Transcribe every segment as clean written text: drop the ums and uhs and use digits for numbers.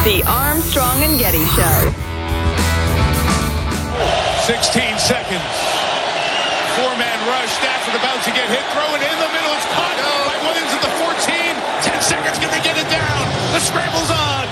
The Armstrong and Getty Show. 16 seconds. Four-man rush. Stafford about to get hit. Throw it in the middle. It's caught by Williams at the 14. 10 seconds. Can they get it down? The scramble's on.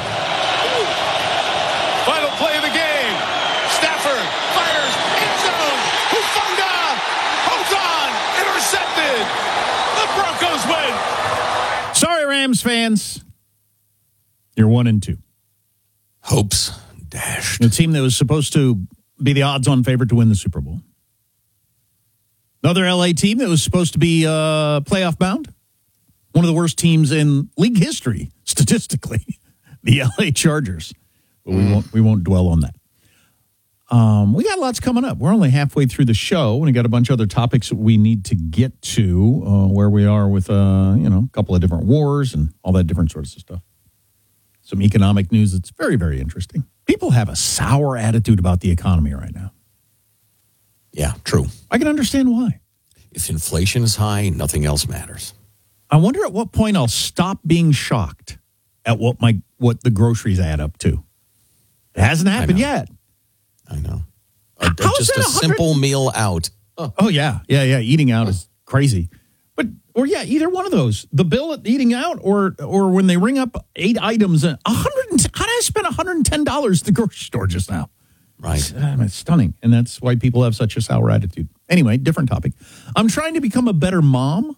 Final play of the game. Stafford fires. End zone. Hufanga holds on. Intercepted. The Broncos win. Sorry, Rams fans. You're 1-2. Hopes dashed. The team that was supposed to be the odds-on favorite to win the Super Bowl. Another LA team that was supposed to be playoff bound. One of the worst teams in league history, statistically, the LA Chargers. But we won't dwell on that. We got lots coming up. We're only halfway through the show, and we got a bunch of other topics that we need to get to. Where we are with a couple of different wars and all that different sorts of stuff. Some economic news that's very, very interesting. People have a sour attitude about the economy right now. Yeah, true. I can understand why. If inflation is high, nothing else matters. I wonder at what point I'll stop being shocked at what the groceries add up to. It hasn't happened yet. I know. Just a simple meal out. Oh, yeah. Eating out is crazy. Either one of those. The bill at eating out or when they ring up 8 items. How did I spend $110 at the grocery store just now? Right. It's stunning. And that's why people have such a sour attitude. Anyway, different topic. I'm trying to become a better mom.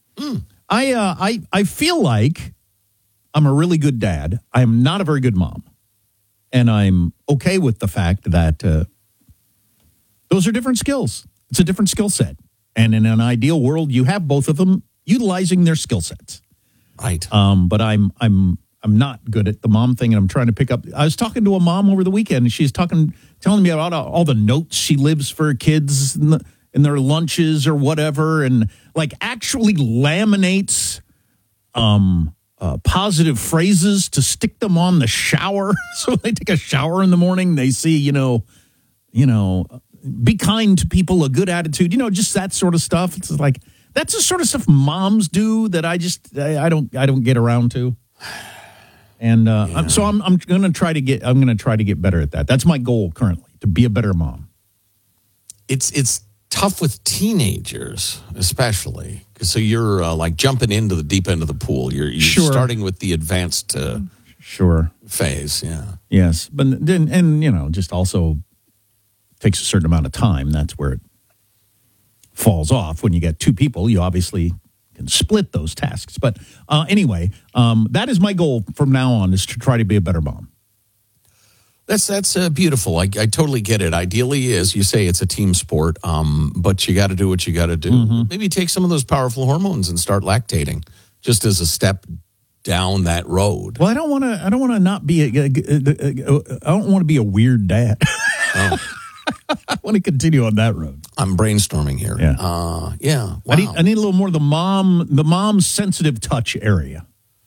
I feel like I'm a really good dad. I am not a very good mom. And I'm okay with the fact that those are different skills. It's a different skill set. And in an ideal world, you have both of them utilizing their skill sets. Right. But I'm not good at the mom thing, and I'm trying to pick up. I was talking to a mom over the weekend, and she's telling me about all the notes she lives for her kids in their lunches or whatever, and like actually laminates positive phrases to stick them on the shower. So when they take a shower in the morning, they see, be kind to people, a good attitude, just that sort of stuff. It's like, that's the sort of stuff moms do that I don't get around to. And so I'm going to try to get better at that. That's my goal currently, to be a better mom. It's tough with teenagers, especially. So you're like jumping into the deep end of the pool. You're starting with the advanced phase. Yeah. Yes. But then, just also takes a certain amount of time. That's where it falls off. When you get 2 people, you obviously can split those tasks. But anyway, that is my goal from now on, is to try to be a better mom. That's beautiful. I totally get it. Ideally, as you say, it's a team sport, but you got to do what you got to do. Mm-hmm. Maybe take some of those powerful hormones and start lactating, just as a step down that road. Well, I don't want to not be I don't want to be a weird dad. Oh. I want to continue on that road. I'm brainstorming here. Yeah. Wow. I need a little more of the mom's sensitive touch area.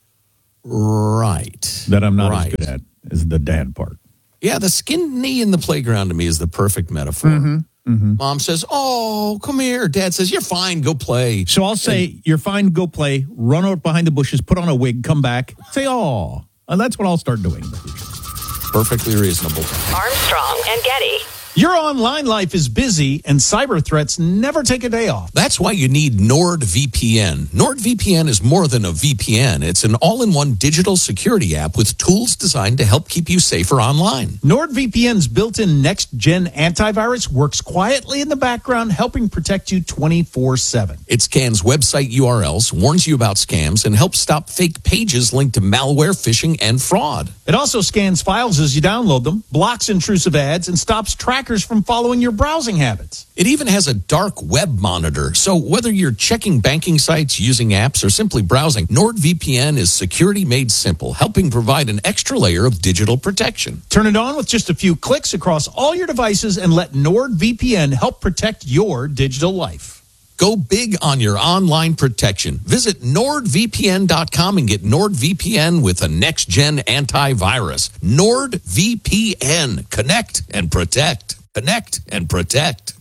Right. That I'm not as good at, is the dad part. Yeah, the skinned knee in the playground to me is the perfect metaphor. Mm-hmm. Mm-hmm. Mom says, "Oh, come here." Dad says, "You're fine, go play." So I'll say, "You're fine, go play." Run out behind the bushes, put on a wig, come back, say, "Oh," and that's what I'll start doing in the future. Perfectly reasonable. Armstrong and Getty. Your online life is busy, and cyber threats never take a day off. That's why you need NordVPN. NordVPN is more than a VPN. It's an all-in-one digital security app with tools designed to help keep you safer online. NordVPN's built-in next-gen antivirus works quietly in the background, helping protect you 24/7. It scans website URLs, warns you about scams, and helps stop fake pages linked to malware, phishing, and fraud. It also scans files as you download them, blocks intrusive ads, and stops trackers from following your browsing habits. It even has a dark web monitor, so whether you're checking banking sites, using apps, or simply browsing, NordVPN is security made simple, helping provide an extra layer of digital protection. Turn it on with just a few clicks across all your devices and let NordVPN help protect your digital life. Go big on your online protection. Visit NordVPN.com and get NordVPN with a next-gen antivirus. NordVPN. Connect and protect. Connect and protect.